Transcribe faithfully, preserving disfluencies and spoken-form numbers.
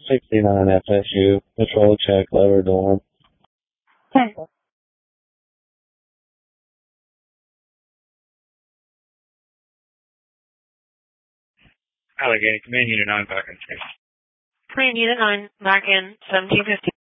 sixty-nine F S U, patrol check, lower dorm. Okay. Allegheny, Command Unit nine back in. Command Unit nine, back in seventeen fifty.